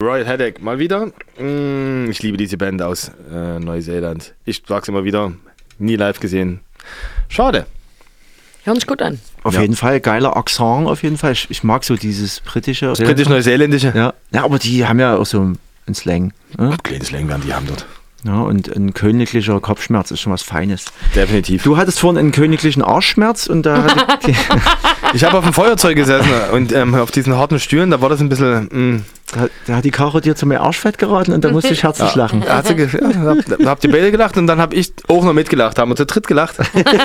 Royal Headache, mal wieder. Ich liebe diese Band aus Neuseeland. Ich sag's immer wieder, nie live gesehen. Schade. Hört sich gut an. Auf jeden Fall, geiler Akzent auf jeden Fall. Ich mag so dieses britische. Britisch-Neuseeländische. Ja, aber die haben ja auch so einen Slang. Ne? Kleines Slang werden die haben dort. Ja, und ein königlicher Kopfschmerz ist schon was Feines. Definitiv. Du hattest vorhin einen königlichen Arschschmerz und da hatte ich habe auf dem Feuerzeug gesessen und auf diesen harten Stühlen, da war das ein bisschen... Da hat die Caro dir zum Arschfett geraten und da musste ich herzlich lachen. Da habt ihr beide gelacht und dann habe ich auch noch mitgelacht, haben wir zu dritt gelacht.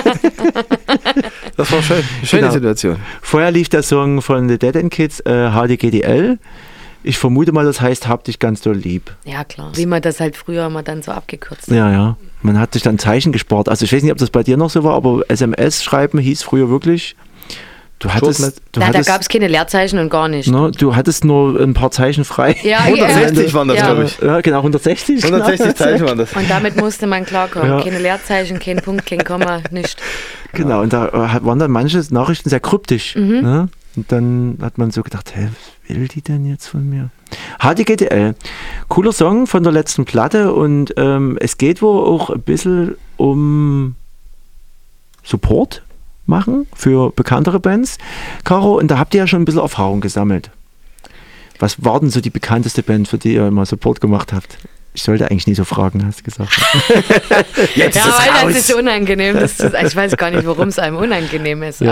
Das war schön. Schöne Situation. Vorher lief der Song von The Dead End Kids, HDGDL. Ich vermute mal, das heißt, hab dich ganz doll lieb. Ja, klar. Wie man das halt früher mal dann so abgekürzt hat. Ja. Man hat sich dann Zeichen gespart. Also ich weiß nicht, ob das bei dir noch so war, aber SMS schreiben hieß früher wirklich... Da gab es keine Leerzeichen und gar nicht. Ne, du hattest nur ein paar Zeichen frei. Ja, 160 waren das, glaube ich. Ja, genau, 160. 160 Zeichen waren das. Und damit musste man klarkommen. Ja. Keine Leerzeichen, kein Punkt, kein Komma, nichts. Genau, und da waren dann manche Nachrichten sehr kryptisch. Ne? Und dann hat man so gedacht, was will die denn jetzt von mir? HDGDL, cooler Song von der letzten Platte und es geht wohl auch ein bisschen um Support machen für bekanntere Bands. Caro, und da habt ihr ja schon ein bisschen Erfahrung gesammelt. Was war denn so die bekannteste Band, für die ihr mal Support gemacht habt? Ich sollte eigentlich nie so fragen, hast du gesagt. Weil das ist unangenehm. Ich weiß gar nicht, warum es einem unangenehm ist. Ja,